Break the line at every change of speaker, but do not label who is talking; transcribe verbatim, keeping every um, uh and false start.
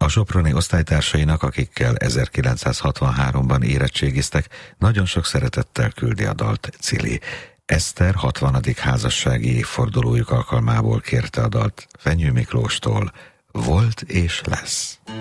A soproni osztálytársainak, akikkel ezerkilencszázhatvanháromban érettségiztek, nagyon sok szeretettel küldi a dalt Cili. Eszter hatvanadik házassági évfordulójuk alkalmából kérte a dalt Fenyő Miklóstól. Volt és lesz.